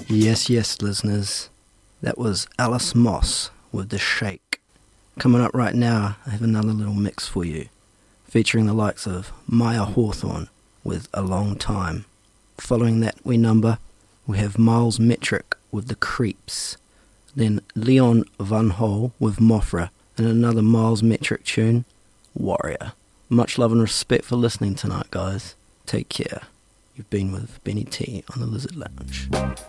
Yes, yes, listeners. That was Alice Moss with The Shake. Coming up right now, I have another little mix for you, featuring the likes of Maya Hawthorne with A Long Time. Following that we have Miles Metric with The Creeps. Then Leon Van Hol with Mothra, and another Miles Metric tune, Warrior. Much love and respect for listening tonight, guys. Take care. You've been with Benny T on the Lizard Lounge.